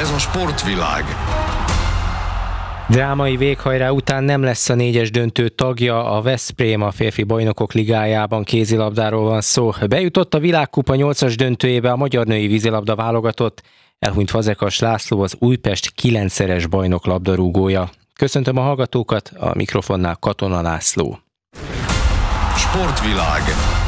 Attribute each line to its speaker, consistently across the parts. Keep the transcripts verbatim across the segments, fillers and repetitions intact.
Speaker 1: Ez a sportvilág.
Speaker 2: Drámai véghajrá után nem lesz a négyes döntő tagja a Veszprém, a férfi bajnokok ligájában kézilabdáról van szó. Bejutott a világkupa nyolcas döntőjébe a magyar női vízilabda válogatott, elhunyt Fazekas László, az Újpest kilencszeres bajnok labdarúgója. Köszöntöm a hallgatókat, a mikrofonnál Katona László.
Speaker 1: Sportvilág.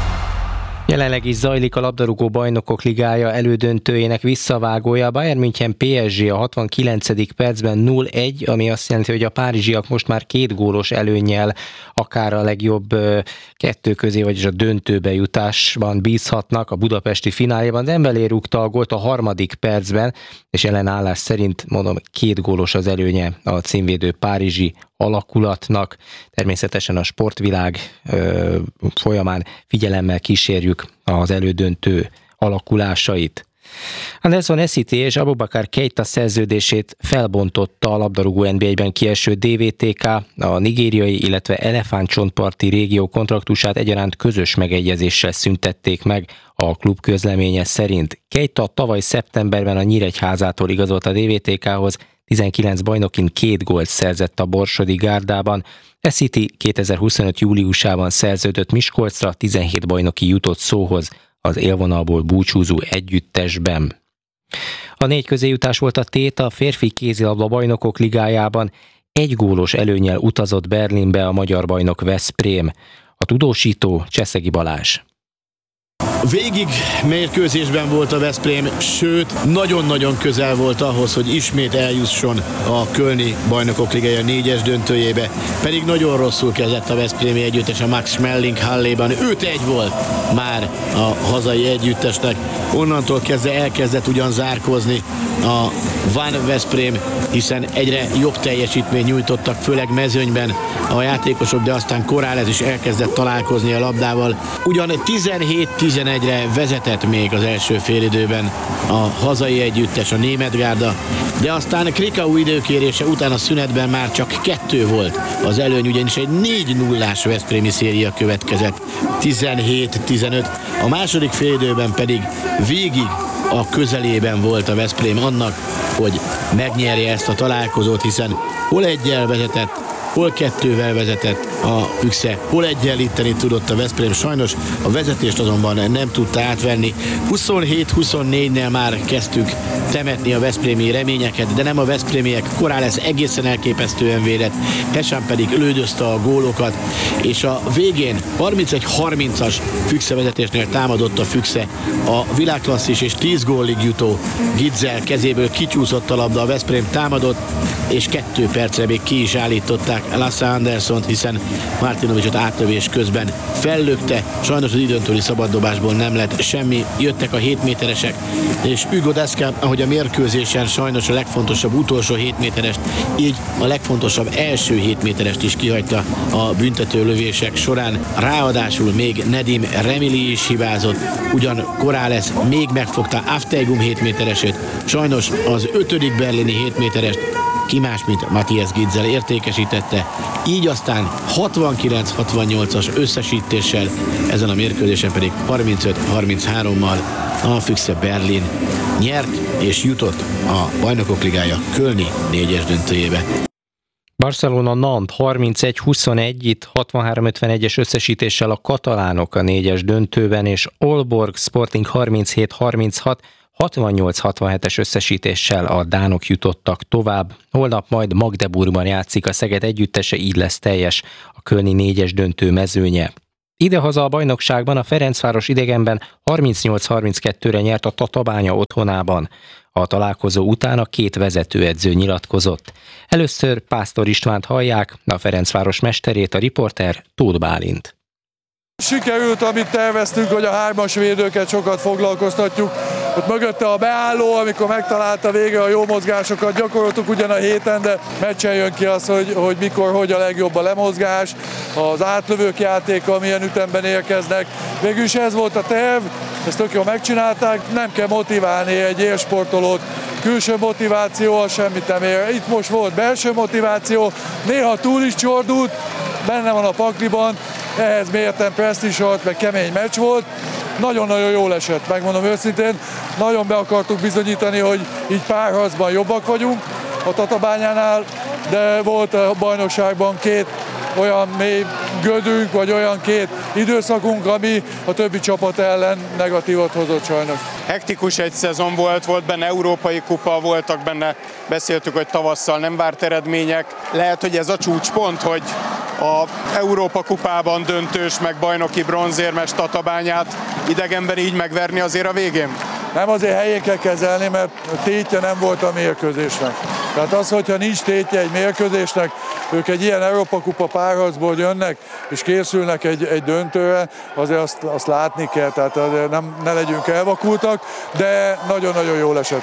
Speaker 2: Jelenleg is zajlik a labdarúgó bajnokok ligája elődöntőjének visszavágója. A Bayern München pé es gé a hatvankilencedik percben nulla egy, ami azt jelenti, hogy a párizsiak most már két gólos előnnyel akár a legjobb kettő közé, vagyis a döntőbe jutásban bízhatnak a budapesti fináléban. Dembélé rúgta a gólt a harmadik percben, és jelen állás szerint, mondom, két gólos az előnye a címvédő párizsi alakulatnak. Természetesen a sportvilág ö, folyamán figyelemmel kísérjük az elődöntő alakulásait. Anderson Essity és Aboubakar Keita szerződését felbontotta a labdarúgó en bé egyben kieső dé vé té ká, a nigériai, illetve elefántcsontparti régió kontraktusát egyaránt közös megegyezéssel szüntették meg a klub közleménye szerint. Keita tavaly szeptemberben a Nyíregyházától igazolt a dé vé té kához, tizenkilenc bajnokin két gólt szerzett a borsodi gárdában. Essity kétezer-huszonöt júliusában szerződött Miskolcra, tizenhét bajnoki jutott szóhoz az élvonalból búcsúzó együttesben. A négy közéjutás volt a tét a férfi kézilabda bajnokok ligájában. Egy gólos előnnyel utazott Berlinbe a magyar bajnok Veszprém. A tudósító Cseszegi Balázs.
Speaker 3: Végig mérkőzésben volt a Veszprém, sőt, nagyon-nagyon közel volt ahhoz, hogy ismét eljusson a kölni bajnokok ligája négyes döntőjébe, pedig nagyon rosszul kezdett a veszprémi együttes a Max Schmeling Halléban. öt egy volt már a hazai együttesnek, onnantól kezdve elkezdett ugyan zárkózni a Van Veszprém, hiszen egyre jobb teljesítményt nyújtottak, főleg mezőnyben a játékosok, de aztán Corrales is elkezdett találkozni a labdával. Ugyan tizenhét tizenegyre vezetett még az első félidőben a hazai együttes, a német gárda, de aztán Krikau időkérése után a szünetben már csak kettő volt az előny, ugyanis egy négy nullás veszprémi széria következett, tizenhét tizenöt. A második félidőben pedig végig a közelében volt a Veszprém annak, hogy megnyerje ezt a találkozót, hiszen hol egyel vezetett, hol kettővel vezetett a Füchse, hol egyenlíteni tudott a Veszprém. Sajnos a vezetést azonban nem tudta átvenni. huszonhét huszonnégynél már kezdtük temetni a veszprémi reményeket, de nem a veszprémiek. Corrales egészen elképesztően védett, Hesán pedig lődözte a gólokat, és a végén harmincegy harmincas Füchse vezetésnél támadott a Füchse. A világklasszis és tíz gólig jutó Gitzel kezéből kicsúszott a labda, a Veszprém támadott, és kettő percre még ki is állították Lasse Andersont, hiszen Martinovicsot átlövés közben fellökte, sajnos az időntúli szabaddobásból nem lett semmi, jöttek a hét méteresek, és Hugo Desca, ahogy a mérkőzésen sajnos a legfontosabb utolsó hét méterest, így a legfontosabb első hét méterest is kihagyta a büntető lövések során. Ráadásul még Nedim Remili is hibázott, ugyan Corrales még megfogta Aftegum hét méteresét, sajnos az ötödik berlini hét méterest ki más, mint Matthias Gitzel értékesítette, így aztán hatvankilenc hatvannyolcas összesítéssel, ezen a mérkőzésen pedig harmincöt harminchárommal a Füchse Berlin nyert és jutott a bajnokok ligája kölni négyes döntőjébe.
Speaker 2: Barcelona Nantes harmincegy huszonegy, itt hatvanhárom ötvenegyes összesítéssel a katalánok a négyes döntőben, és Aalborg Sporting harminchét harminchat, hatvannyolc hatvanhetes összesítéssel a dánok jutottak tovább. Holnap majd Magdeburgban játszik a Szeged együttese, így lesz teljes a kölni négyes döntő mezőnye. Idehaza a bajnokságban a Ferencváros idegenben harmincnyolc harminckettőre nyert a Tatabánya otthonában. A találkozó után a két vezetőedző nyilatkozott. Először Pásztor Istvánt hallják, a Ferencváros mesterét, a riporter Tóth Bálint.
Speaker 4: Sikerült, amit terveztünk, hogy a hármas védőket sokat foglalkoztatjuk. Ott mögötte a beálló, amikor megtalálta végre a jó mozgásokat, gyakoroltuk ugyan a héten, de meccsen jön ki az, hogy, hogy mikor, hogy a legjobb a lemozgás, az átlövők játéka, milyen ütemben érkeznek. Végülis ez volt a terv, ezt tök jól megcsinálták, nem kell motiválni egy élsportolót, külső motiváció az semmit nem ér. Itt most volt belső motiváció, néha túl is csordult, benne van a pakliban, ehhez mérten presztízsolt, meg kemény meccs volt, nagyon-nagyon jól esett, megmondom őszintén. Nagyon be akartuk bizonyítani, hogy így párharcban jobbak vagyunk a Tatabányánál, de volt a bajnokságban két olyan mély gödünk, vagy olyan két időszakunk, ami a többi csapat ellen negatívot hozott sajnos.
Speaker 1: Hektikus egy szezon volt, volt benne európai kupa, voltak benne, beszéltük, hogy tavasszal nem várt eredmények. Lehet, hogy ez a csúcspont, hogy a Európa kupában döntős, meg bajnoki bronzérmes Tatabányát idegenben így megverni azért a végén?
Speaker 4: Nem, azért helyén kell kezelni, mert tétje nem volt a mérkőzésnek. Tehát az, hogyha nincs tétje egy mérkőzésnek, ők egy ilyen Európa kupa párharcból jönnek, és készülnek egy, egy döntőre, azért azt, azt látni kell, tehát azért nem, ne legyünk elvakultak, de nagyon-nagyon jól esett.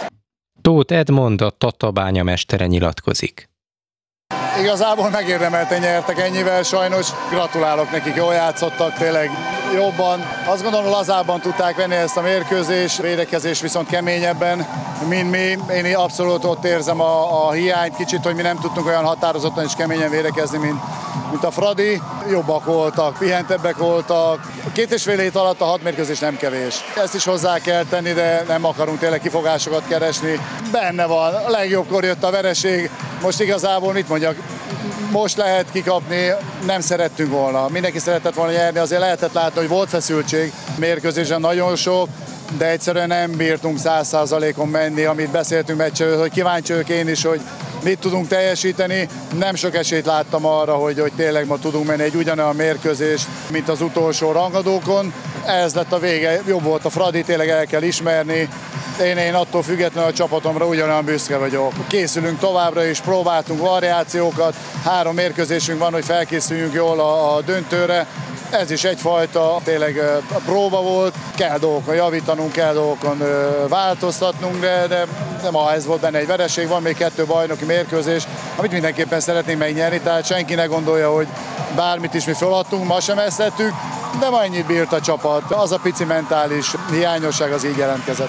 Speaker 2: Tóth Edmond, a Tatabánya mestere nyilatkozik.
Speaker 5: Igazából megérdemelten nyertek ennyivel, sajnos gratulálok nekik, jól játszottak, tényleg jobban. Azt gondolom, lazában tudták venni ezt a mérkőzést, védekezés viszont keményebben, mint mi. Én abszolút ott érzem a, a hiányt, kicsit, hogy mi nem tudtunk olyan határozottan és keményen védekezni, mint, mint a Fradi. Jobbak voltak, pihentebbek voltak. Két és fél hét alatt a hat mérkőzés nem kevés. Ezt is hozzá kell tenni, de nem akarunk tényleg kifogásokat keresni. Benne van, a legjobbkor jött a vereség. Most igazából mit mondjak, most lehet kikapni, nem szerettünk volna. Mindenki szeretett volna nyerni, azért lehetett látni, hogy volt feszültség. Mérkőzésen nagyon sok, de egyszerűen nem bírtunk száz százalékon menni, amit beszéltünk meccselőtt, hogy kíváncsi vagyok én is, hogy mit tudunk teljesíteni. Nem sok esélyt láttam arra, hogy, hogy tényleg ma tudunk menni egy ugyanolyan mérkőzést, mint az utolsó rangadókon. Ez lett a vége, jobb volt a Fradi, tényleg el kell ismerni. Én, én attól függetlenül a csapatomra ugyanolyan büszke vagyok. Készülünk továbbra is, próbáltunk variációkat, három mérkőzésünk van, hogy felkészüljünk jól a, a döntőre. Ez is egyfajta tényleg a próba volt, kell dolgokon javítanunk, kell dolgokon változtatnunk, de, de, de ma ez volt benne egy vereség, van még kettő bajnoki mérkőzés, amit mindenképpen szeretnénk megnyerni, tehát senki ne gondolja, hogy bármit is mi feladtunk, ma sem ezt tettük, de ma ennyit bírt a csapat. Az a pici mentális hiányosság az így jelentkezett.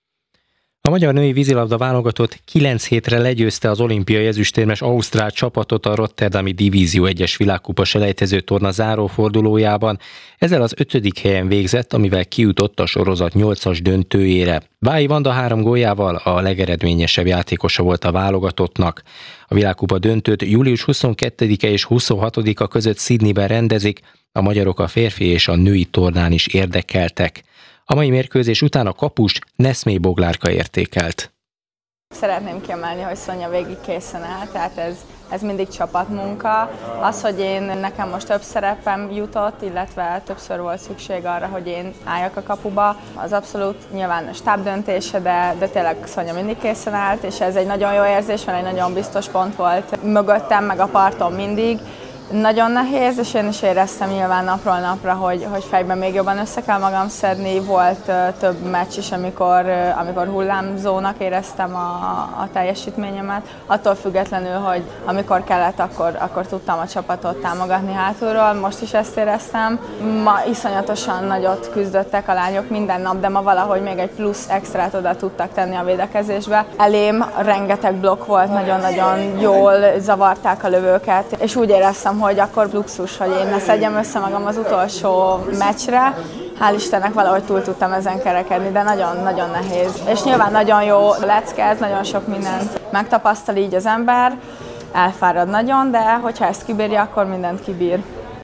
Speaker 2: A magyar női vízilabda válogatott kilenc hétre legyőzte az olimpiai ezüstérmes ausztrál csapatot a Rotterdami Divízió egyes világkupa selejtező torna zárófordulójában. Ezzel az ötödik helyen végzett, amivel kijutott a sorozat nyolcas döntőjére. Bályi Vanda három góljával a legeredményesebb játékosa volt a válogatottnak. A világkupa döntőt július huszonkettedike és huszonhatodika között Sydneyben rendezik, a magyarok a férfi és a női tornán is érdekeltek. A mai mérkőzés után a kapust Neszmé Boglárka értékelt.
Speaker 6: Szeretném kiemelni, hogy Szonya végig készen áll, tehát ez, ez mindig csapatmunka. Az, hogy én nekem most több szerepem jutott, illetve többször volt szükség arra, hogy én álljak a kapuba, az abszolút nyilván a stáb döntése, de, de tényleg Szonya mindig készen állt, és ez egy nagyon jó érzés, mert egy nagyon biztos pont volt mögöttem, meg a parton mindig. Nagyon nehéz, és én is éreztem nyilván napról napra, hogy, hogy fejben még jobban össze kell magam szedni. Volt uh, több meccs is, amikor, uh, amikor hullámzónak éreztem a, a teljesítményemet. Attól függetlenül, hogy amikor kellett, akkor, akkor tudtam a csapatot támogatni hátulról. Most is ezt éreztem. Ma iszonyatosan nagyot küzdöttek a lányok minden nap, de ma valahogy még egy plusz extrát oda tudtak tenni a védekezésbe. Elém rengeteg blokk volt, nagyon-nagyon jól zavarták a lövőket, és úgy éreztem, hogy akkor luxus, hogy én ne szedjem össze magam az utolsó meccsre. Hál' Istennek valahogy túl tudtam ezen kerekedni, de nagyon-nagyon nehéz. És nyilván nagyon jó lecke, ez nagyon sok mindent megtapasztal így az ember, elfárad nagyon, de hogyha ezt kibírja, akkor mindent kibír.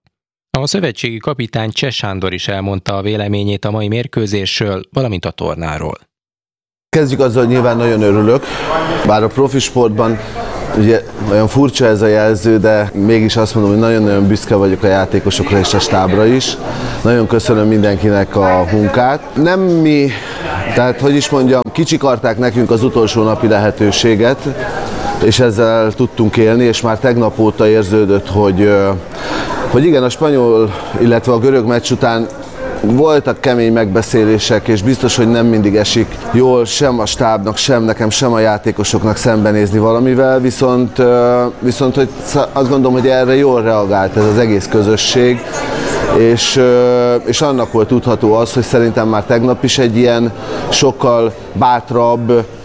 Speaker 2: A szövetségi kapitány Cseh Sándor is elmondta a véleményét a mai mérkőzésről, valamint a tornáról.
Speaker 7: Kezdjük azzal, hogy nyilván nagyon örülök, bár a profi sportban ugye nagyon furcsa ez a jelző, de mégis azt mondom, hogy nagyon-nagyon büszke vagyok a játékosokra és a stábra is. Nagyon köszönöm mindenkinek a munkát. Nem mi, tehát hogy is mondjam, kicsikarták nekünk az utolsó napi lehetőséget, és ezzel tudtunk élni, és már tegnap óta érződött, hogy, hogy igen, a spanyol, illetve a görög meccs után voltak kemény megbeszélések, és biztos, hogy nem mindig esik jól sem a stábnak, sem nekem, sem a játékosoknak szembenézni valamivel, viszont, viszont hogy azt gondolom, hogy erre jól reagált ez az egész közösség, és, és annak volt tudható az, hogy szerintem már tegnap is egy ilyen sokkal bátrabb,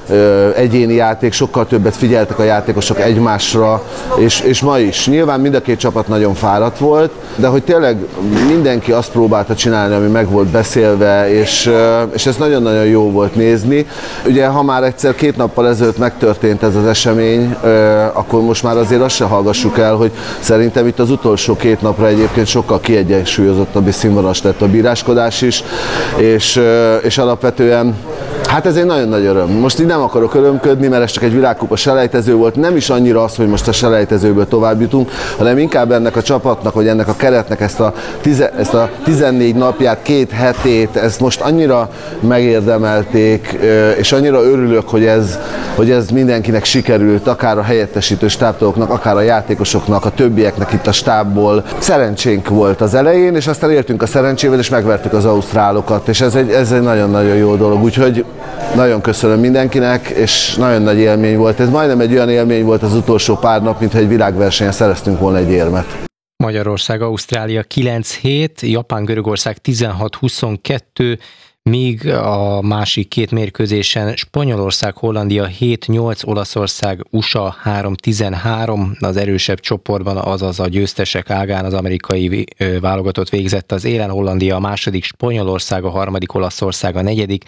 Speaker 7: egyéni játék, sokkal többet figyeltek a játékosok egymásra, és, és ma is. Nyilván mind a két csapat nagyon fáradt volt, de hogy tényleg mindenki azt próbálta csinálni, ami meg volt beszélve, és, és ez nagyon-nagyon jó volt nézni. Ugye, ha már egyszer két nappal ezelőtt megtörtént ez az esemény, akkor most már azért azt se hallgassuk el, hogy szerintem itt az utolsó két napra egyébként sokkal kiegyensúlyozottabb és színvonalas lett a bíráskodás is, és, és alapvetően hát ez egy nagyon nagy öröm. Most így nem akarok örömködni, mert ez csak egy világkupa selejtező volt, nem is annyira az, hogy most a selejtezőből tovább jutunk, hanem inkább ennek a csapatnak, vagy ennek a keretnek ezt a, tize, ezt a tizennégy napját, két hetét, ezt most annyira megérdemelték, és annyira örülök, hogy ez, hogy ez mindenkinek sikerült, akár a helyettesítő stábtagoknak, akár a játékosoknak, a többieknek itt a stábból. Szerencsénk volt az elején, és aztán értünk a szerencsével, és megvertük az ausztrálokat, és ez egy, ez egy nagyon-nagyon jó dolog, úgyhogy nagyon köszönöm mindenkinek, és nagyon nagy élmény volt. Ez majdnem egy olyan élmény volt az utolsó pár nap, mintha egy világversenyen szereztünk volna egy érmet.
Speaker 2: Magyarország, Ausztrália kilenc hét, Japán, Görögország tizenhat huszonkettő, míg a másik két mérkőzésen Spanyolország, Hollandia hét nyolc, Olaszország, u es á három tizenhárom, az erősebb csoportban, azaz a győztesek ágán az amerikai válogatott végzett az élen, Hollandia a második, Spanyolország a harmadik, Olaszország a negyedik,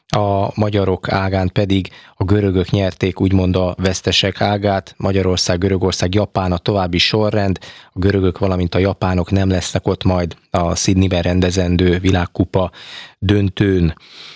Speaker 2: a magyarok ágán pedig a görögök nyerték úgymond a vesztesek ágát, Magyarország, Görögország, Japán a további sorrend, a görögök valamint a japánok nem lesznek ott majd a Sydneyben rendezendő világkupa döntőn.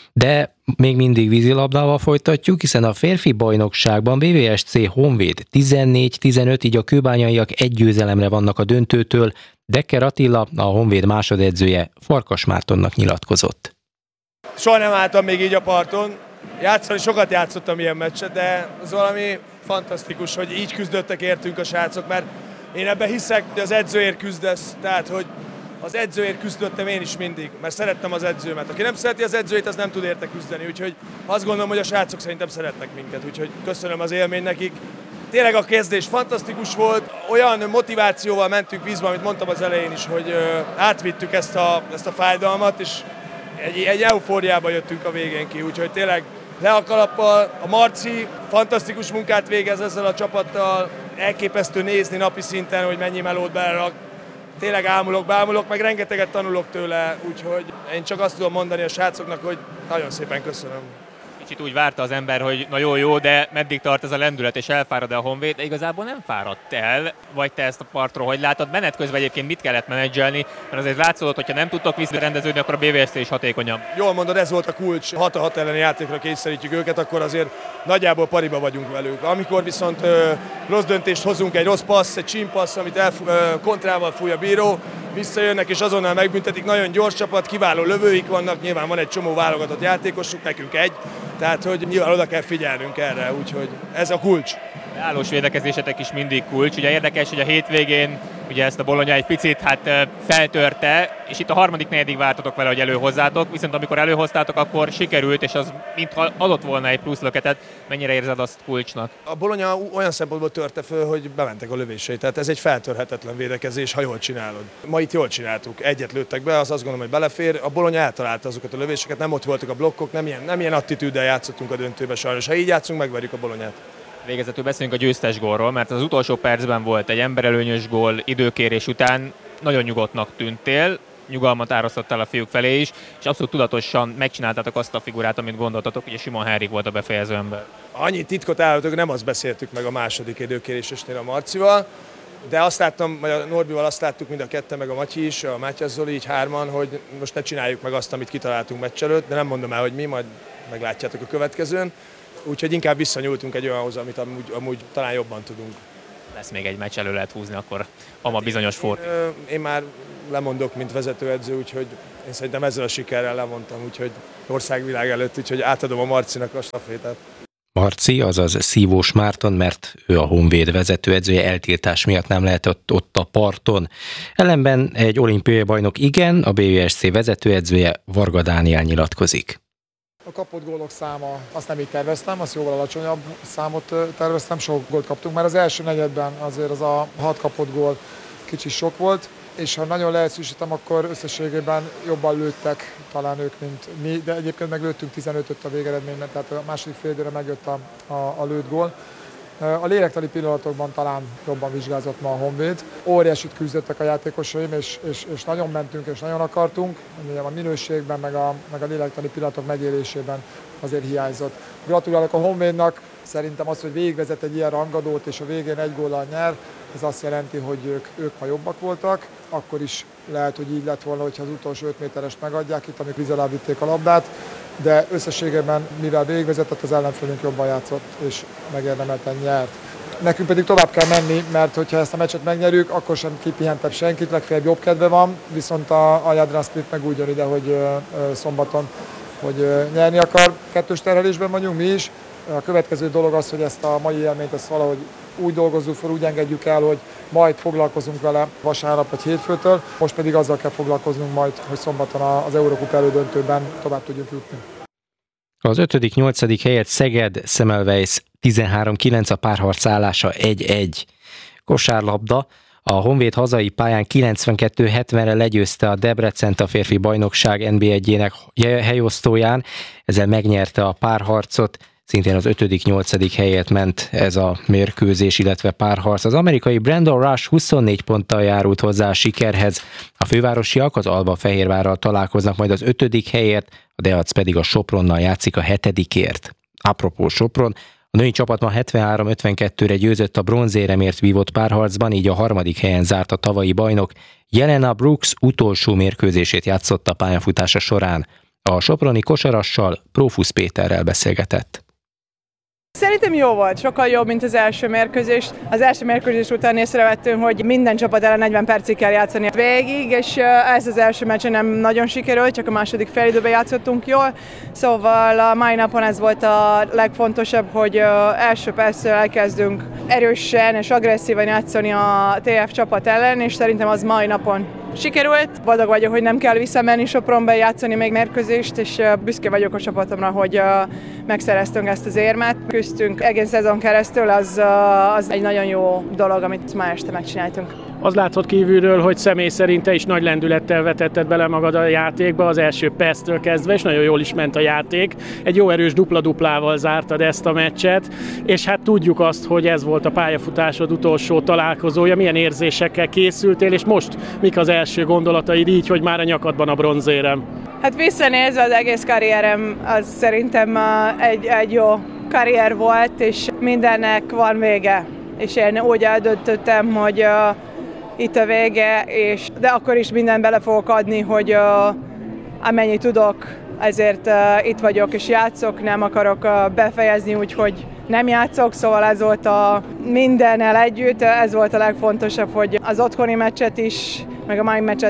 Speaker 2: De még mindig vízilabdával folytatjuk, hiszen a férfi bajnokságban bé vé es cé Honvéd tizennégy tizenöt, így a kőbányaiak egy győzelemre vannak a döntőtől. Decker Attila, a Honvéd másodedzője Farkas Mártonnak nyilatkozott.
Speaker 8: Soha nem álltam még így a parton. Játszani sokat játszottam ilyen meccset, de az valami fantasztikus, hogy így küzdöttek értünk a srácok, mert én ebben hiszek, hogy az edzőért küzdesz, tehát hogy az edzőért küzdöttem én is mindig, mert szerettem az edzőmet. Aki nem szereti az edzőjét, az nem tud érte küzdeni, úgyhogy azt gondolom, hogy a srácok szerintem szeretnek minket, úgyhogy köszönöm az élmény nekik. Tényleg a kezdés fantasztikus volt, olyan motivációval mentünk vízbe, amit mondtam az elején is, hogy átvittük ezt a, ezt a fájdalmat, és Egy, egy eufóriába jöttünk a végén ki, úgyhogy tényleg le a kalappal, a Marci fantasztikus munkát végez ezzel a csapattal, elképesztő nézni napi szinten, hogy mennyi melót belerak. Tényleg ámulok, bámulok, meg rengeteget tanulok tőle, úgyhogy én csak azt tudom mondani a srácoknak, hogy nagyon szépen köszönöm.
Speaker 9: Kicsit úgy várta az ember, hogy na jó, jó, de meddig tart ez a lendület, és elfárad a Honvéd, de igazából nem fáradt el, vagy te ezt a partról hogy látod? Menet közben egyébként mit kellett menedzselni, mert azért látszódott, hogyha nem tudtok visszarendeződni, akkor a bé vé es cé is hatékonyabb.
Speaker 8: Jól mondod, ez volt a kulcs, hat a hat elleni játékra kényszerítjük őket, akkor azért nagyjából pariba vagyunk velük. Amikor viszont ö, rossz döntést hozunk, egy rossz passz, egy csímpassz, amit el, ö, kontrával fúj a bíró, visszajönnek és azonnal megbüntetik, nagyon gyors csapat, kiváló lövőik vannak, nyilván van egy csomó válogatott játékosuk, nekünk egy, tehát hogy nyilván oda kell figyelnünk erre, úgyhogy ez a kulcs.
Speaker 9: Állós védekezésetek is mindig kulcs, ugye érdekes, hogy a hétvégén ugye ezt a Bologna egy picit hát feltörte, és itt a harmadik negyedig vártatok vele, hogy előhozzátok, viszont amikor előhoztátok, akkor sikerült, és az mintha adott volna egy plusz löketet. Mennyire érzed azt kulcsnak?
Speaker 8: A Bologna olyan szempontból törte föl, hogy bementek a lövései, tehát ez egy feltörhetetlen védekezés, ha jól csinálod. Ma itt jól csináltuk, egyet lőttek be, az azt gondolom, hogy belefér. A Bologna eltalálta azokat a lövéseket, nem ott voltak a blokkok, nem ilyen, nem ilyen attitűddel játszottunk a döntőbe sajnos. Ha így játszunk, megverjük a Bolonyát.
Speaker 9: Végezetül beszéljünk a győztes gólról, mert az utolsó percben volt egy emberelőnyös gól időkérés után, nagyon nyugodtnak tűntél, nyugalmat árasztottál a fiúk felé is, és abszolút tudatosan megcsináltátok azt a figurát, amit gondoltatok, hogy Simon Henrik volt a befejező ember.
Speaker 8: Annyi titkot állítok, nem azt beszéltük meg a második időkérésesnél a Marcival, de azt láttam, vagy a Norbival azt láttuk mind a ketten, meg a Matyi is, a Mátyás Zoli, így hárman, hogy most ne csináljuk meg azt, amit kitaláltunk meccs előtt, de nem mondom el, hogy mi, majd meglátjátok a következőn. Úgyhogy inkább visszanyúltunk egy olyanhoz, amit amúgy, amúgy talán jobban tudunk.
Speaker 9: Lesz még egy meccs, elő lehet húzni akkor a bizonyos fort.
Speaker 8: Én, én már lemondok, mint vezetőedző, úgyhogy én szerintem ezzel a sikerrel lemondtam, úgyhogy országvilág előtt, úgyhogy átadom a Marcinak a stafétát.
Speaker 2: Marci, azaz Szívós Márton, mert ő a Honvéd vezetőedzője, eltiltás miatt nem lehetett ott a parton. Ellenben egy olimpiai bajnok igen, a bé vé es cé vezetőedzője Varga Dániel nyilatkozik.
Speaker 10: A kapott gólok száma, azt nem így terveztem, azt jóval alacsonyabb számot terveztem, sok gólt kaptunk, mert az első negyedben azért az a hat kapott gól kicsi sok volt. és ha nagyon leegyszerűsítem, akkor összességében jobban lőttek talán ők, mint mi, de egyébként meg lőttünk tizenötöt a végeredményben, tehát a második fél időre megjött a, a, a lőtt gól. A lélektani pillanatokban talán jobban vizsgázott ma a Honvéd. Óriásit küzdöttek a játékosaim, és, és, és nagyon mentünk, és nagyon akartunk. A minőségben, meg a, meg a lélektani pillanatok megélésében azért hiányzott. Gratulálok a Honvédnak, szerintem az, hogy végigvezet egy ilyen rangadót, és a végén egy góllal nyer, ez azt jelenti, hogy ők, ők ha jobbak voltak, akkor is lehet, hogy így lett volna, hogyha az utolsó öt méterest megadják itt, amik víz alá vitték a labdát, de összességében, mivel végigvezetett, az ellenfélünk jobban játszott, és megérdemelten nyert. Nekünk pedig tovább kell menni, mert hogyha ezt a meccset megnyerjük, akkor sem kipihentebb senkit, legfeljebb jobb kedve van, viszont a, a Jadran Split meg úgy jön ide, hogy ö, ö, szombaton, hogy ö, nyerni akar. Kettős terhelésben vagyunk mi is. A következő dolog az, hogy ezt a mai élményt ezt valahogy úgy dolgozzuk fel, úgy engedjük el, hogy majd foglalkozunk vele vasárnap vagy hétfőtől, most pedig azzal kell foglalkoznunk majd, hogy szombaton az Eurocup elődöntőben tovább tudjunk jutni.
Speaker 2: Az ötödik-nyolcadik helyet Szeged Semmelweis tizenhárom kilenc, a párharc állása egy egy. Kosárlabda. A Honvéd hazai pályán kilencvenkettő hetvenre legyőzte a Debrecent a férfi bajnokság en bé egyének helyosztóján, ezzel megnyerte a párharcot. Szintén az ötödik-nyolcadik helyet ment ez a mérkőzés, illetve párharc. Az amerikai Brandon Rush huszonnégy ponttal járult hozzá a sikerhez. A fővárosiak az Alba-Fehérvárral találkoznak majd az ötödik helyért, a Deac pedig a Sopronnal játszik a hetedikért. Apropó Sopron, a női csapat ma hetvenhárom ötvenkettőre győzött a bronzéremért vívott párharcban, így a harmadik helyen zárt a tavalyi bajnok. Jelena Brooks utolsó mérkőzését játszott a pályafutása során. A soproni kosarassal Prófusz Péterrel beszélgetett.
Speaker 11: Szerintem jó volt, sokkal jobb, mint az első mérkőzés. Az első mérkőzés után észrevettünk, hogy minden csapat ellen negyven percig kell játszani végig, és ez az első meccsen nem nagyon sikerült, csak a második félidőben játszottunk jól. Szóval a mai napon ez volt a legfontosabb, hogy első perctől elkezdünk erősen és agresszívan játszani a té ef csapat ellen, és szerintem az mai napon sikerült. Boldog vagyok, hogy nem kell visszamenni Sopronba játszani még mérkőzést, és büszke vagyok a csapatomra, hogy megszereztünk ezt az érmet. Küzdtünk egész szezon keresztül, az, az egy nagyon jó dolog, amit ma este megcsináltunk.
Speaker 12: Az látszott kívülről, hogy személy szerint te is nagy lendülettel vetetted bele magad a játékba az első perctől kezdve, és nagyon jól is ment a játék. Egy jó erős dupla-duplával zártad ezt a meccset, és hát tudjuk azt, hogy ez volt a pályafutásod utolsó találkozója. Milyen érzésekkel készültél, és most mik az első gondolataid így, hogy már a nyakadban a bronzérem?
Speaker 11: Hát visszanézve az egész karrierem, az szerintem egy, egy jó karrier volt, és mindennek van vége. És én úgy eldöntöttem, hogy uh, itt a vége, és, de akkor is mindent bele fogok adni, hogy uh, amennyit tudok, ezért uh, itt vagyok és játszok, nem akarok uh, befejezni, úgyhogy nem játszok, szóval ez volt a mindennel együtt, ez volt a legfontosabb, hogy az otthoni meccset is, meg a mai meccset